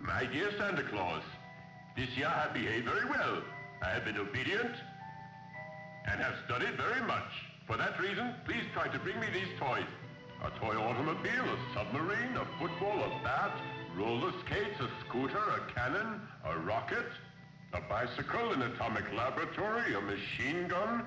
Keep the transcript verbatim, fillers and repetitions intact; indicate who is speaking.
Speaker 1: My dear Santa Claus, this year I have behaved very well. I have been obedient and have studied very much. For that reason, please try to bring me these toys. A toy automobile, a submarine, a football, a bat, roller skates, a scooter, a cannon, a rocket, a bicycle, an atomic laboratory, a machine gun,